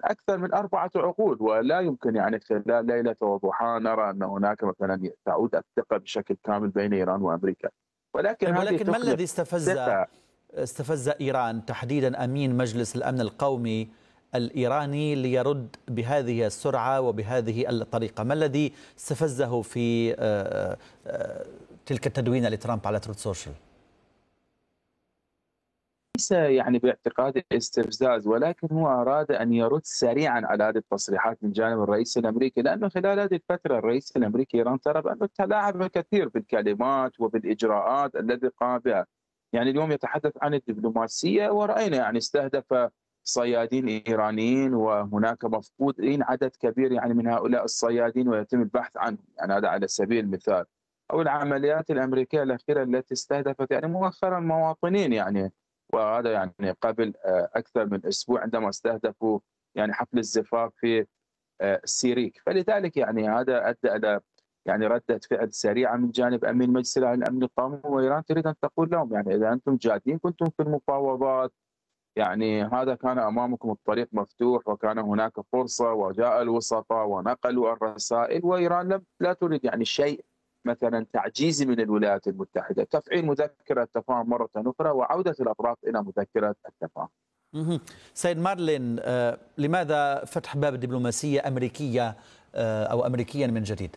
أكثر من 4 عقود، ولا يمكن يعني خلال ليلة وضحاها نرى أن هناك مثلا تعود الثقة بشكل كامل بين إيران وأمريكا، ولكن طيب، هذه ولكن ما تخلق الذي ثقة. استفز إيران تحديدا أمين مجلس الأمن القومي الإيراني ليرد بهذه السرعة وبهذه الطريقة؟ ما الذي استفزه في تلك التدوينة لترامب على تروت سوشيال؟ ليس يعني باعتقادي استفزاز، ولكن هو أراد أن يرد سريعا على هذه التصريحات من جانب الرئيس الأمريكي، لأنه خلال هذه الفترة الرئيس الأمريكي إيران ترى بأنه تلاعب الكثير بالكلمات وبالإجراءات التي قام بها. يعني اليوم يتحدث عن الدبلوماسية، ورأينا يعني استهدف صيادين إيرانيين، وهناك مفقودين عدد كبير يعني من هؤلاء الصيادين ويتم البحث عنهم، يعني هذا على سبيل المثال. أو العمليات الأمريكية الأخيرة التي استهدفت يعني مؤخرا مواطنين، يعني وهذا يعني قبل أكثر من أسبوع عندما استهدفوا يعني حفل الزفاف في السيريك. فلذلك يعني هذا أدى إلى يعني ردة فعل سريعة من جانب أمين مجلس الأمن القومي، وإيران تريد أن تقول لهم يعني إذا أنتم جادين كنتم في المفاوضات، يعني هذا كان أمامكم الطريق مفتوح، وكان هناك فرصة وجاء الوسطاء ونقلوا الرسائل، وإيران لا تريد يعني شيء مثلا تعجيزي من الولايات المتحدة، تفعيل مذكرة التفاهم مرة أخرى وعودة الأطراف إلى مذكرة التفاهم. سيد مارلين، لماذا فتح باب الدبلوماسية أمريكية أو أمريكيا من جديد؟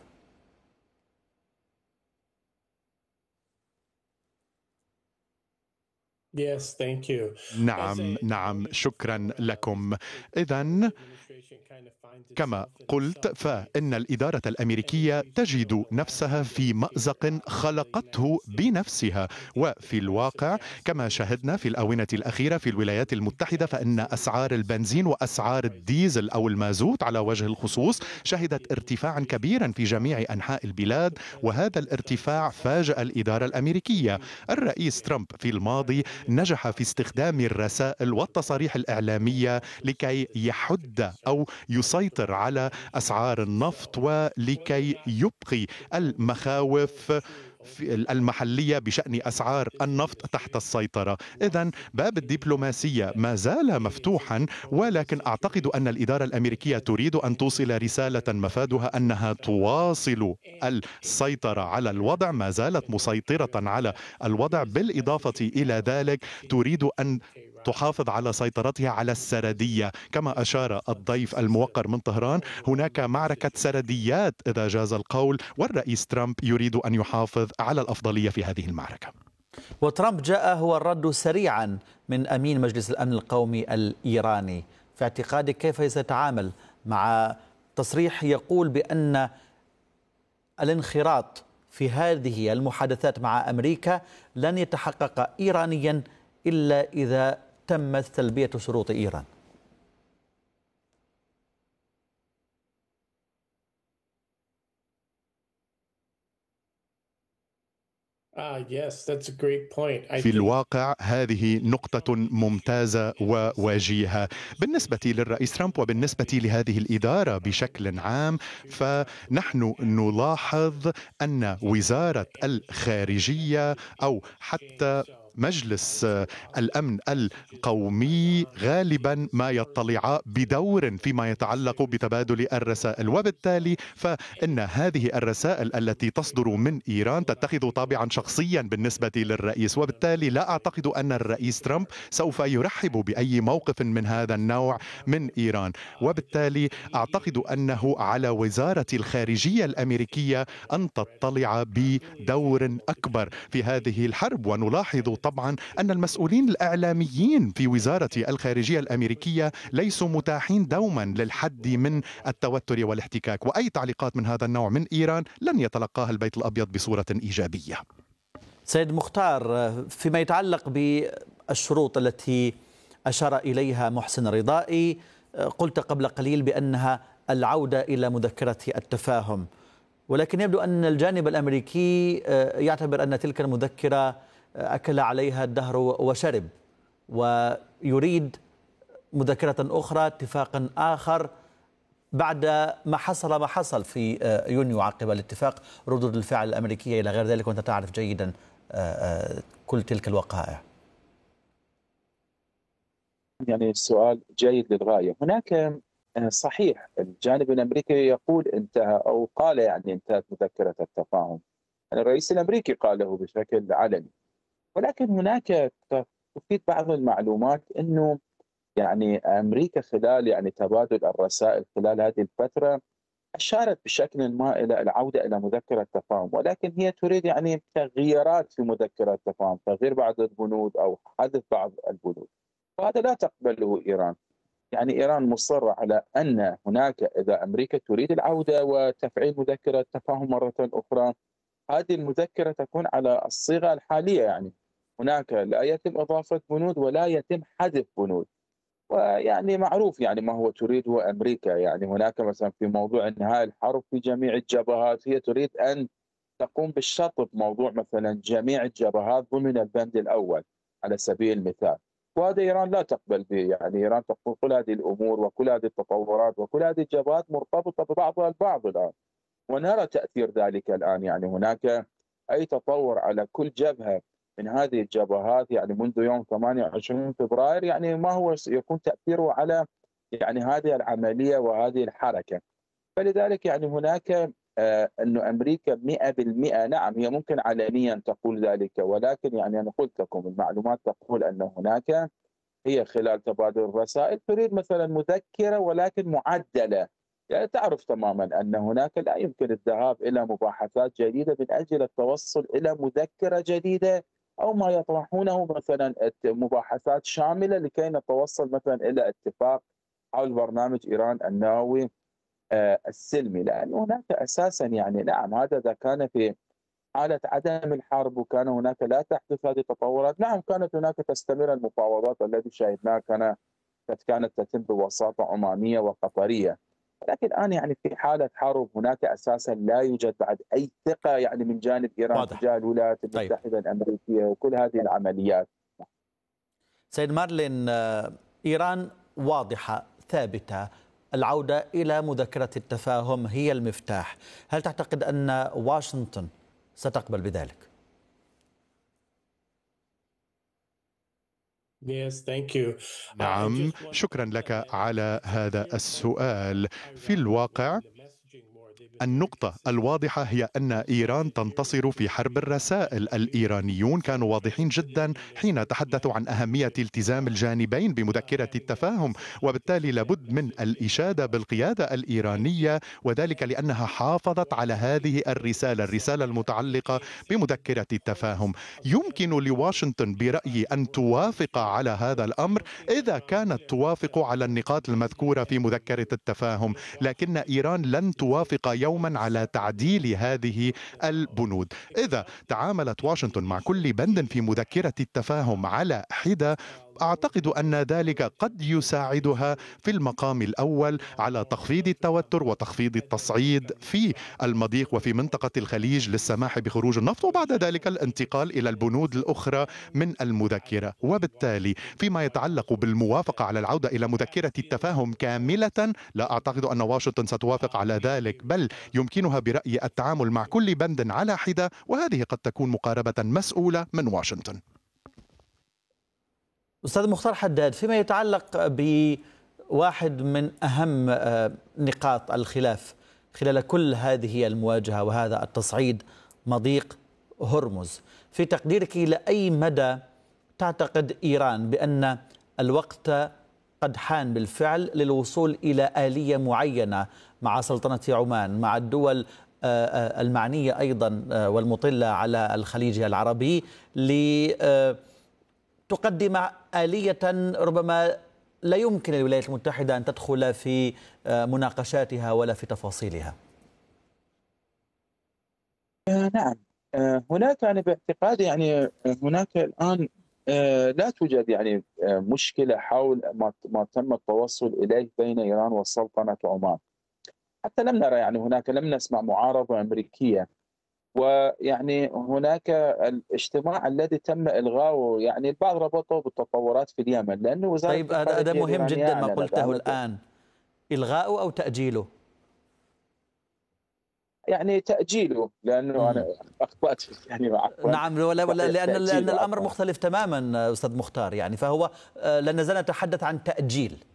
نعم، شكرا لكم. إذن كما قلت، فإن الإدارة الأمريكية تجد نفسها في مأزق خلقته بنفسها، وفي الواقع كما شاهدنا في الآونة الأخيرة في الولايات المتحدة، فإن أسعار البنزين وأسعار الديزل أو المازوت على وجه الخصوص شهدت ارتفاعا كبيرا في جميع أنحاء البلاد، وهذا الارتفاع فاجأ الإدارة الأمريكية. الرئيس ترامب في الماضي نجح في استخدام الرسائل والتصاريح الإعلامية لكي يحد أو يسيطر على أسعار النفط، ولكي يبقي المخاوف المحلية بشأن أسعار النفط تحت السيطرة. إذن باب الدبلوماسية ما زال مفتوحا، ولكن أعتقد أن الإدارة الأمريكية تريد أن توصل رسالة مفادها أنها تواصل السيطرة على الوضع، ما زالت مسيطرة على الوضع، بالإضافة إلى ذلك تريد أن تحافظ على سيطرتها على السردية. كما أشار الضيف الموقر من طهران، هناك معركة سرديات إذا جاز القول، والرئيس ترامب يريد أن يحافظ على الأفضلية في هذه المعركة. وترامب جاء هو الرد سريعا من أمين مجلس الأمن القومي الإيراني. في اعتقادك كيف سيتعامل مع تصريح يقول بأن الانخراط في هذه المحادثات مع أمريكا لن يتحقق إيرانيا إلا إذا تمت تلبية شروط إيران؟ في الواقع هذه نقطة ممتازة ووجيهة بالنسبة للرئيس ترامب وبالنسبة لهذه الإدارة بشكل عام. فنحن نلاحظ أن وزارة الخارجية أو حتى مجلس الأمن القومي غالبا ما يطلع بدور فيما يتعلق بتبادل الرسائل، وبالتالي فإن هذه الرسائل التي تصدر من إيران تتخذ طابعا شخصيا بالنسبة للرئيس، وبالتالي لا أعتقد أن الرئيس ترامب سوف يرحب بأي موقف من هذا النوع من إيران. وبالتالي أعتقد أنه على وزارة الخارجية الأمريكية أن تطلع بدور أكبر في هذه الحرب. ونلاحظ طبعا أن المسؤولين الإعلاميين في وزارة الخارجية الأمريكية ليسوا متاحين دوما للحد من التوتر والاحتكاك، وأي تعليقات من هذا النوع من إيران لن يتلقاها البيت الأبيض بصورة إيجابية. سيد مختار، فيما يتعلق بالشروط التي أشار إليها محسن رضائي، قلت قبل قليل بأنها العودة إلى مذكرة التفاهم، ولكن يبدو أن الجانب الأمريكي يعتبر أن تلك المذكرة أكل عليها الدهر وشرب، ويريد مذكرة أخرى، اتفاقا آخر بعد ما حصل في يونيو عقب الاتفاق، ردود الفعل الأمريكية إلى غير ذلك، وأنت تعرف جيدا كل تلك الوقائع. يعني السؤال جيد للغاية. هناك صحيح، الجانب الامريكي يقول انتهى او قال يعني انتهت مذكره التفاهم. يعني الرئيس الامريكي قاله بشكل علني، ولكن هناك تفيد بعض المعلومات انه يعني امريكا خلال يعني تبادل الرسائل خلال هذه الفتره أشارت بشكل ما إلى العودة إلى مذكرة تفاهم، ولكن هي تريد يعني تغييرات في مذكرة التفاهم، تغيير بعض البنود أو حذف بعض البنود، وهذا لا تقبله إيران. يعني إيران مصرة على أن هناك إذا أمريكا تريد العودة وتفعيل مذكرة التفاهم مرة أخرى، هذه المذكرة تكون على الصيغة الحالية، يعني هناك لا يتم إضافة بنود ولا يتم حذف بنود. ويعني معروف يعني ما هو تريده أمريكا، يعني هناك مثلا في موضوع انهاء الحرب في جميع الجبهات، هي تريد أن تقوم بالشطب موضوع مثلا جميع الجبهات ضمن البند الأول على سبيل المثال. وهذا إيران لا تقبل به، يعني إيران تقول كل هذه الأمور وكل هذه التطورات وكل هذه الجبهات مرتبطة ببعضها البعض الآن، ونرى تأثير ذلك الآن. يعني هناك أي تطور على كل جبهة من هذه الجبهات يعني منذ يوم 28 فبراير، يعني ما هو يكون تأثيره على يعني هذه العملية وهذه الحركة. فلذلك يعني هناك أن أمريكا 100% نعم هي ممكن علنيا تقول ذلك، ولكن يعني أنا قلت لكم المعلومات تقول أن هناك هي خلال تبادل الرسائل تريد مثلا مذكرة ولكن معدلة. يعني تعرف تماما أن هناك لا يمكن الذهاب إلى مباحثات جديدة من أجل التوصل إلى مذكرة جديدة، أو ما يطرحونه مثلا مباحثات شاملة لكي نتوصل مثلا إلى اتفاق حول برنامج إيران النووي السلمي. لأن هناك أساسا يعني نعم هذا إذا كان في حالة عدم الحرب وكان هناك لا تحدث هذه التطورات، نعم كانت هناك تستمر المفاوضات التي شاهدناها كانت تتم بوساطة عمانية وقطرية. لكن الآن يعني في حالة حرب هناك أساسا لا يوجد بعد أي ثقة يعني من جانب إيران واضح. تجاه الولايات طيب المتحدة الأمريكية وكل هذه العمليات. سيد مارلين، إيران واضحة ثابتة، العودة إلى مذكرة التفاهم هي المفتاح. هل تعتقد أن واشنطن ستقبل بذلك؟ نعم، شكرا لك على هذا السؤال. في الواقع النقطة الواضحة هي أن إيران تنتصر في حرب الرسائل. الإيرانيون كانوا واضحين جدا حين تحدثوا عن أهمية التزام الجانبين بمذكرة التفاهم، وبالتالي لابد من الإشادة بالقيادة الإيرانية، وذلك لأنها حافظت على هذه الرسالة المتعلقة بمذكرة التفاهم. يمكن لواشنطن برأيي أن توافق على هذا الأمر إذا كانت توافق على النقاط المذكورة في مذكرة التفاهم، لكن إيران لن توافق يوما على تعديل هذه البنود. إذا تعاملت واشنطن مع كل بند في مذكرة التفاهم على حدة، أعتقد أن ذلك قد يساعدها في المقام الأول على تخفيض التوتر وتخفيض التصعيد في المضيق وفي منطقة الخليج للسماح بخروج النفط، وبعد ذلك الانتقال إلى البنود الأخرى من المذكرة. وبالتالي فيما يتعلق بالموافقة على العودة إلى مذكرة التفاهم كاملة، لا أعتقد أن واشنطن ستوافق على ذلك، بل يمكنها برأيي التعامل مع كل بند على حدة، وهذه قد تكون مقاربة مسؤولة من واشنطن. أستاذ مختار حداد، فيما يتعلق بواحد من أهم نقاط الخلاف خلال كل هذه المواجهة وهذا التصعيد، مضيق هرمز، في تقديرك إلى أي مدى تعتقد إيران بأن الوقت قد حان بالفعل للوصول إلى آلية معينة مع سلطنة عمان، مع الدول المعنية أيضا والمطلة على الخليج العربي، تقدم آلية ربما لا يمكن للولايات المتحدة أن تدخل في مناقشاتها ولا في تفاصيلها؟ نعم، هناك يعني باعتقادي يعني هناك الآن لا توجد يعني مشكلة حول ما تم التوصل إليه بين إيران وسلطنة عمان. حتى لم نرى يعني هناك لم نسمع معارضة أمريكية. ويعني هناك الاجتماع الذي تم إلغاؤه يعني البعض ربطه بالتطورات في اليمن، لأن وزارة طيب هذا الخارجية مهم الإيرانية جدا ما أعلنت قلته الآن، إلغاؤه أو تأجيله؟ يعني تأجيله، لأنه أنا أخطأت يعني عفوا. نعم، لأن تأجيله الأمر عفوا. مختلف تماما أستاذ مختار، يعني فهو لا نزال نتحدث عن تأجيل.